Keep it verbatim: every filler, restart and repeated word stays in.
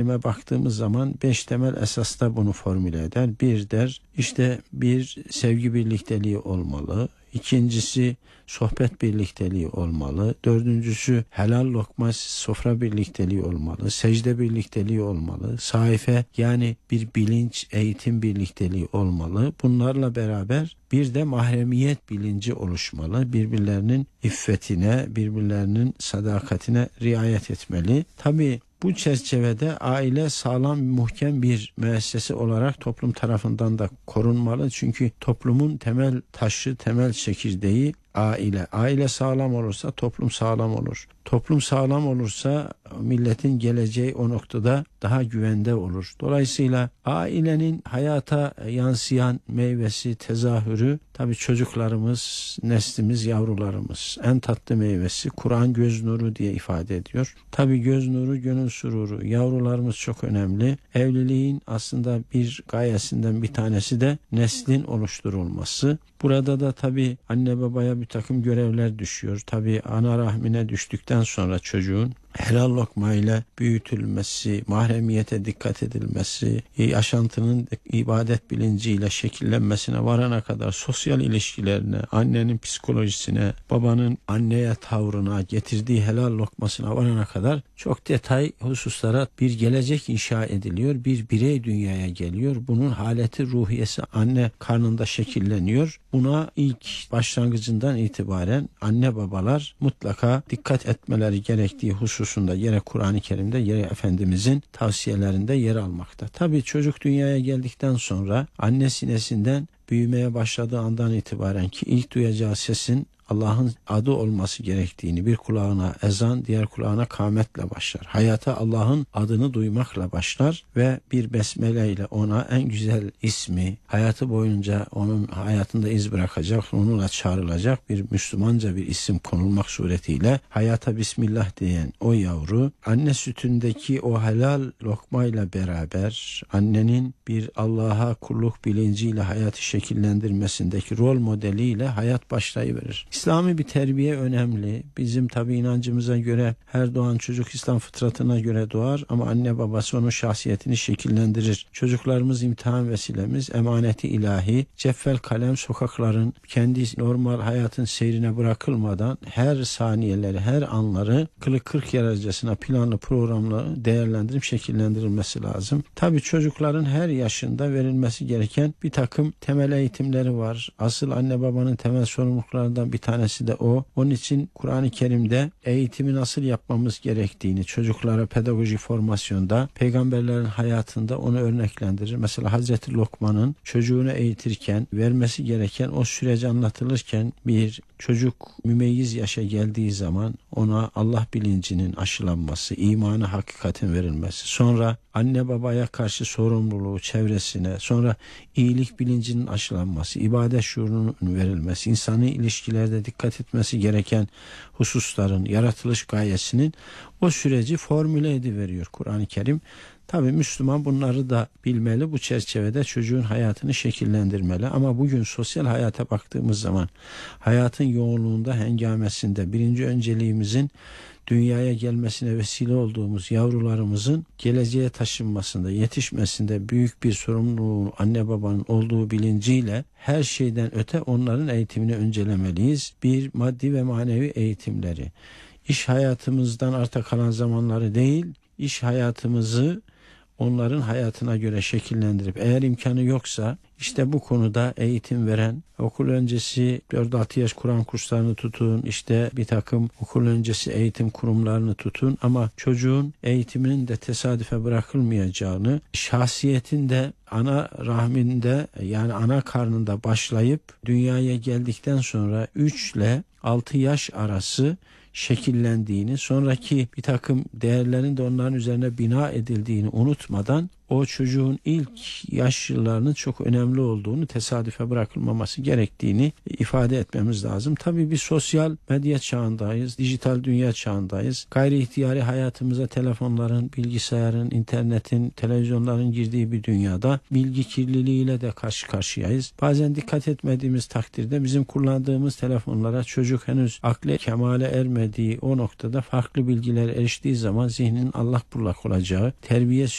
İslam'a baktığımız zaman beş temel esasta bunu formüle eder. Bir der işte bir sevgi birlikteliği olmalı. İkincisi sohbet birlikteliği olmalı. Dördüncüsü helal lokma sofra birlikteliği olmalı. Secde birlikteliği olmalı. Saife yani bir bilinç, eğitim birlikteliği olmalı. Bunlarla beraber bir de mahremiyet bilinci oluşmalı. Birbirlerinin iffetine, birbirlerinin sadakatine riayet etmeli. Tabii bu çerçevede aile sağlam, muhkem bir müessese olarak toplum tarafından da korunmalı. Çünkü toplumun temel taşı, temel çekirdeği aile. Aile sağlam olursa toplum sağlam olur. Toplum sağlam olursa milletin geleceği o noktada daha güvende olur. Dolayısıyla ailenin hayata yansıyan meyvesi, tezahürü tabii çocuklarımız, neslimiz, yavrularımız. En tatlı meyvesi Kur'an göz nuru diye ifade ediyor. Tabii göz nuru, gönül sururu. Yavrularımız çok önemli. Evliliğin aslında bir gayesinden bir tanesi de neslin oluşturulması. Burada da tabii anne babaya bir takım görevler düşüyor. Tabii ana rahmine düştükten sonra çocuğun helal lokmayla büyütülmesi, mahremiyete dikkat edilmesi, yaşantının ibadet bilinciyle şekillenmesine varana kadar sosyal ilişkilerine, annenin psikolojisine, babanın anneye tavrına, getirdiği helal lokmasına varana kadar çok detay hususlara bir gelecek inşa ediliyor. Bir birey dünyaya geliyor. Bunun haleti ruhiyesi anne karnında şekilleniyor. Buna ilk başlangıcından itibaren anne babalar mutlaka dikkat etmeleri gerektiği hususunda yine Kur'an-ı Kerim'de, yine Efendimizin tavsiyelerinde yer almakta. Tabii çocuk dünyaya geldikten sonra anne sinesinden büyümeye başladığı andan itibaren ki ilk duyacağı sesin Allah'ın adı olması gerektiğini, bir kulağına ezan, diğer kulağına kâmetle başlar. Hayata Allah'ın adını duymakla başlar ve bir besmele ile ona en güzel ismi, hayatı boyunca onun hayatında iz bırakacak, onunla çağrılacak bir Müslümanca bir isim konulmak suretiyle hayata Bismillah diyen o yavru, anne sütündeki o helal lokmayla beraber annenin bir Allah'a kulluk bilinciyle hayatı şekillendirmesindeki rol modeliyle hayat başlayıverir. İslami bir terbiye önemli. Bizim tabi inancımıza göre her doğan çocuk İslam fıtratına göre doğar ama anne babası onun şahsiyetini şekillendirir. Çocuklarımız imtihan vesilemiz, emaneti ilahi, ceffel kalem sokakların kendi normal hayatın seyrine bırakılmadan her saniyeleri, her anları kırk kırk yararcasına planlı programlı değerlendirip şekillendirilmesi lazım. Tabi çocukların her yaşında verilmesi gereken bir takım temel eğitimleri var. Asıl anne babanın temel sorumluluklarından bir tanesi de o. Onun için Kur'an-ı Kerim'de eğitimi nasıl yapmamız gerektiğini çocuklara pedagoji formasyonda, peygamberlerin hayatında onu örneklendirir. Mesela Hazreti Lokman'ın çocuğunu eğitirken vermesi gereken o süreci anlatılırken bir çocuk mümeyyiz yaşa geldiği zaman ona Allah bilincinin aşılanması, imanı hakikatin verilmesi, sonra anne babaya karşı sorumluluğu çevresine, sonra iyilik bilincinin aşılanması, ibadet şuurunun verilmesi, insani ilişkilerde dikkat etmesi gereken hususların yaratılış gayesinin o süreci formüle ediveriyor Kur'an-ı Kerim. Tabii Müslüman bunları da bilmeli, bu çerçevede çocuğun hayatını şekillendirmeli. Ama bugün sosyal hayata baktığımız zaman hayatın yoğunluğunda, hengamesinde birinci önceliğimizin dünyaya gelmesine vesile olduğumuz yavrularımızın geleceğe taşınmasında, yetişmesinde büyük bir sorumluluğu anne babanın olduğu bilinciyle her şeyden öte onların eğitimini öncelemeliyiz. Bir maddi ve manevi eğitimleri, iş hayatımızdan arta kalan zamanları değil, iş hayatımızı onların hayatına göre şekillendirip eğer imkanı yoksa işte bu konuda eğitim veren, okul öncesi dört altı yaş Kur'an kurslarını tutun, işte bir takım okul öncesi eğitim kurumlarını tutun ama çocuğun eğitiminin de tesadüfe bırakılmayacağını, şahsiyetin de ana rahminde yani ana karnında başlayıp dünyaya geldikten sonra üç ile altı yaş arası şekillendiğini, sonraki bir takım değerlerin de onların üzerine bina edildiğini unutmadan o çocuğun ilk yaş yıllarının çok önemli olduğunu, tesadüfe bırakılmaması gerektiğini ifade etmemiz lazım. Tabii bir sosyal medya çağındayız, dijital dünya çağındayız. Gayri ihtiyari hayatımıza telefonların, bilgisayarın, internetin, televizyonların girdiği bir dünyada bilgi kirliliğiyle de karşı karşıyayız. Bazen dikkat etmediğimiz takdirde bizim kullandığımız telefonlara çocuk henüz akle kemale ermediği o noktada farklı bilgiler eriştiği zaman zihninin allak bullak olacağı, terbiye